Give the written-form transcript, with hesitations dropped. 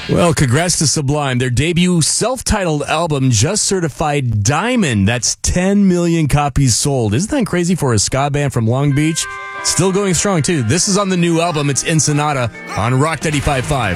Well, congrats to Sublime. Their debut self-titled album just certified diamond. That's 10 million copies sold. Isn't that crazy for a ska band from Long Beach? Still going strong, too. This is on the new album. It's Ensenada on Rock 95.5.